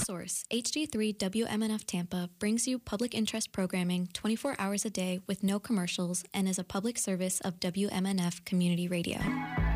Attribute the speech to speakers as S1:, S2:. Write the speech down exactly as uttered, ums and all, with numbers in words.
S1: source, H D three W M N F Tampa brings you public interest programming twenty-four hours a day with no commercials and is a public service of W M N F Community Radio.